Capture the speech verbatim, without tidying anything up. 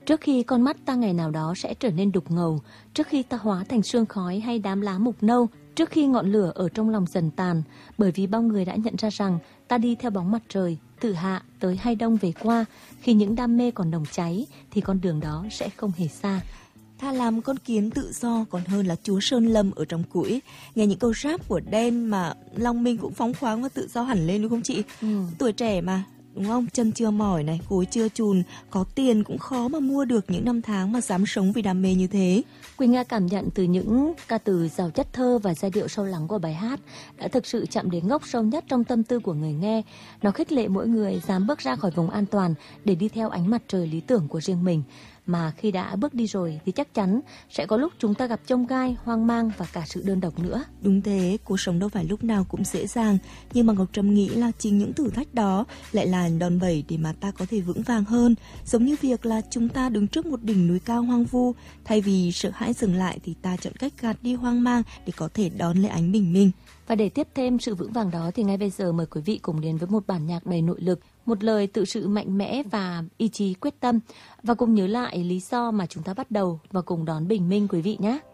Trước khi con mắt ta ngày nào đó sẽ trở nên đục ngầu, trước khi ta hóa thành sương khói hay đám lá mục nâu, trước khi ngọn lửa ở trong lòng dần tàn, bởi vì bao người đã nhận ra rằng ta đi theo bóng mặt trời, từ hạ tới hay đông về qua, khi những đam mê còn nồng cháy thì con đường đó sẽ không hề xa. Thà làm con kiến tự do còn hơn là chúa Sơn Lâm ở trong củi. Nghe những câu rap của Đen mà lòng mình cũng phóng khoáng và tự do hẳn lên đúng không chị? Ừ. Tuổi trẻ mà, đúng không? Chân chưa mỏi này, gối chưa chùn, có tiền cũng khó mà mua được những năm tháng mà dám sống vì đam mê như thế. Quỳnh Nga cảm nhận từ những ca từ giàu chất thơ và giai điệu sâu lắng của bài hát đã thực sự chạm đến gốc sâu nhất trong tâm tư của người nghe. Nó khích lệ mỗi người dám bước ra khỏi vùng an toàn để đi theo ánh mặt trời lý tưởng của riêng mình. Mà khi đã bước đi rồi thì chắc chắn sẽ có lúc chúng ta gặp chông gai, hoang mang và cả sự đơn độc nữa. Đúng thế, cuộc sống đâu phải lúc nào cũng dễ dàng. Nhưng mà Ngọc Trâm nghĩ là chính những thử thách đó lại là đòn bẩy để mà ta có thể vững vàng hơn. Giống như việc là chúng ta đứng trước một đỉnh núi cao hoang vu, thay vì sợ hãi dừng lại thì ta chọn cách gạt đi hoang mang để có thể đón lấy ánh bình minh. Và để tiếp thêm sự vững vàng đó thì ngay bây giờ mời quý vị cùng đến với một bản nhạc đầy nội lực, một lời tự sự mạnh mẽ và ý chí quyết tâm, và cùng nhớ lại lý do mà chúng ta bắt đầu và cùng đón bình minh quý vị nhé.